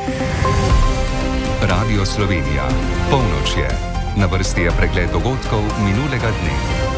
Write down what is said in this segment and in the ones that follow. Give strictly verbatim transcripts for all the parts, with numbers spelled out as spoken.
Radio Slovenija. Polnoč je. Na vrsti je pregled dogodkov minulega dne.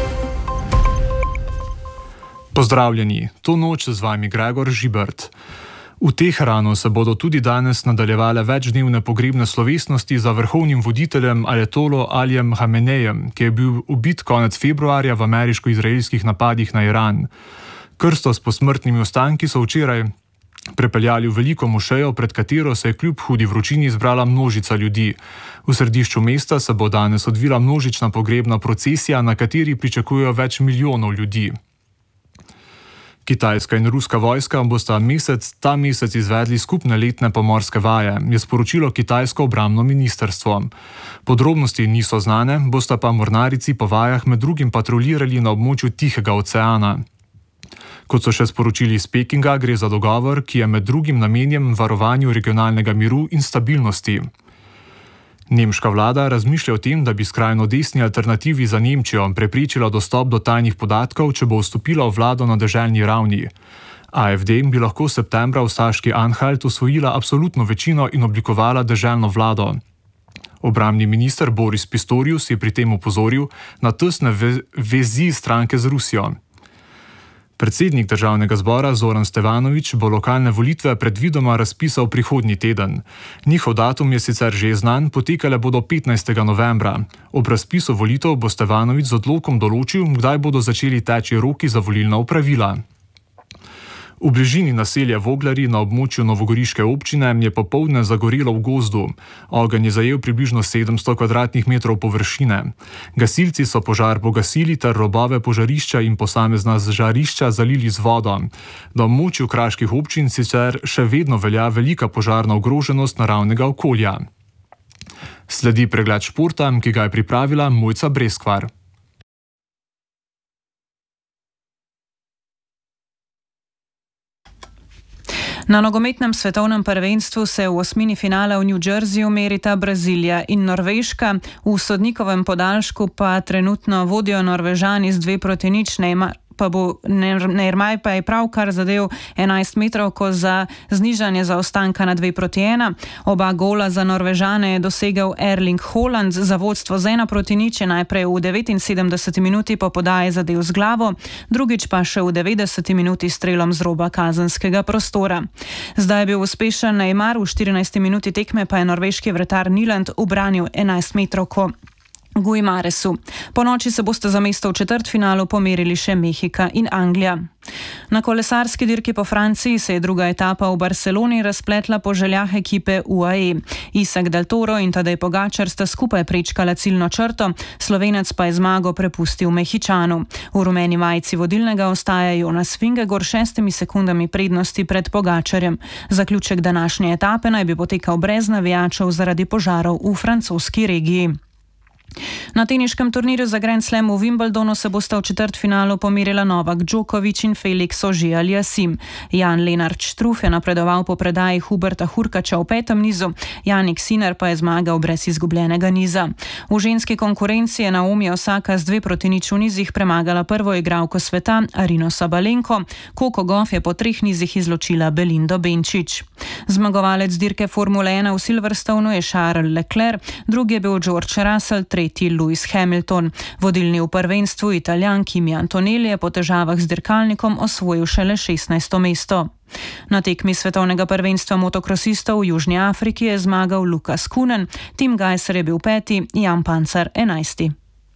Pozdravljeni, to noč z vami Gregor Žibert. V Teheranu se bodo tudi danes nadaljevale večdnevne pogrebne slovesnosti za vrhovnim voditeljem ajatolo Alijem Hamenejem, ki je bil ubit konec februarja v ameriško-izraelskih napadih na Iran. Krsto s posmrtnimi ostanki so včeraj prepeljali v veliko mošejo, pred katero se je kljub hudi vročini zbrala množica ljudi. V središču mesta se bo danes odvila množična pogrebna procesija, na kateri pričakujejo več milijonov ljudi. Kitajska in ruska vojska bosta mesec, ta mesec izvedli skupne letne pomorske vaje, je sporočilo kitajsko obrambno ministrstvo. Podrobnosti niso znane, bosta pa mornarici po vajah med drugim patrolirali na območju Tihega oceana. Kot so še sporočili iz Pekinga, gre za dogovor, ki je med drugim namenjen varovanju regionalnega miru in stabilnosti. Nemška vlada razmišlja o tem, da bi skrajno desni alternativi za Nemčijo preprečila dostop do tajnih podatkov, če bo vstopila v vlado na deželni ravni. AfD bi lahko septembra v Saški Anhalt osvojila absolutno večino in oblikovala deželno vlado. Obrambni minister Boris Pistorius je pri tem opozoril na tesne vezi stranke z Rusijo. Predsednik državnega zbora Zoran Stevanović bo lokalne volitve predvidoma razpisal prihodnji teden. Njihov datum je sicer že znan, potekale bodo petnajstega novembra. Ob razpisu volitev bo Stevanović z odlokom določil, kdaj bodo začeli teči roki za volilna opravila. V bližini naselja Voglari na območju novogoriške občine je popoldne zagorelo v gozdu. Ogenj je zajel približno sedemsto kvadratnih metrov površine. Gasilci so požar pogasili ter robove požarišča in posamezna žarišča zalili z vodo. Na območju kraških občin sicer še vedno velja velika požarna ogroženost naravnega okolja. Sledi pregled športa, ki ga je pripravila Mojca Breskvar. Na nogometnem svetovnem prvenstvu se v osmini finala v New Jerseyju merita Brazilija in Norveška, v sodnikovem podaljšku pa trenutno vodijo Norvežani z dve proti nič, pa bo Neymar pa je pravkar zadev enajst metrovko za znižanje zaostanka na dve proti ena. Oba gola za Norvežane je dosegel Erling Haaland, za vodstvo z ena proti nič je najprej v devetinsedemdeseti minuti po podaji zadev z glavo, drugič pa še v devetdeseti minuti strelom z roba kazenskega prostora. Zdaj je bil uspešen Neymar, v štirinajsti minuti tekme pa je norveški vratar Nyland ubranil enajst metrovko Guimaresu. Po noči se boste za mesto v četrtfinalu pomerili še Mehika in Anglija. Na kolesarski dirki po Franciji se je druga etapa v Barceloni razpletla po željah ekipe U A E. Isak Del Toro in Tadej Pogačar sta skupaj prečkala ciljno črto, Slovenec pa je zmago prepustil Mehičanu. V rumeni majici vodilnega ostaja Jonas Vingegaard šestimi sekundami prednosti pred Pogačarjem. Zaključek današnje etape naj bi potekal brez navijačev zaradi požarov v francoski regiji. Na teniškem turnirju za Grand Slam v Wimbledonu se bosta v četrtfinalu pomerila Novak Djokovic in Felix Auger-Aliassime. Jan Lenart Struff je napredoval po predaji Huberta Hurkača v petem nizu, Jannik Sinner pa je zmagal brez izgubljenega niza. V ženski konkurenci je Naomi Osaka z dve proti nič v nizih premagala prvo igralko sveta Arino Sabalenko, Coco Gauff je po treh nizih izločila Belindo Bencic. Zmagovalec dirke Formule ena v Silverstonu je Charles Leclerc, drugi je bil George Russell, tretji Lewis Hamilton. Vodilni v prvenstvu Italijan Kimi Antonelli je po težavah z dirkalnikom osvojil šele šestnajsto mesto. Na tekmi svetovnega prvenstva motokrosistov v Južni Afriki je zmagal Lukas Kunen, Tim Gajser je bil peti, Jan Pancar enajsti.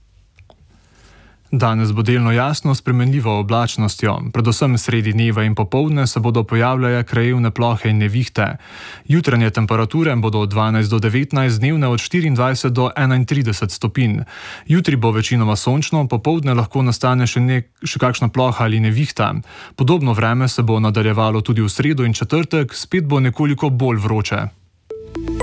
Danes bo delno jasno s spremenljivo oblačnostjo. Predvsem sredi dneva in popoldne se bodo pojavljale krajevne plohe in nevihte. Jutranje temperature bodo od dvanajst do devetnajst, dnevne od štiriindvajset do enaintrideset stopinj. Jutri bo večinoma sončno, popoldne lahko nastane še, nek, še kakšna ploha ali nevihta. Podobno vreme se bo nadaljevalo tudi v sredo in četrtek, spet bo nekoliko bolj vroče.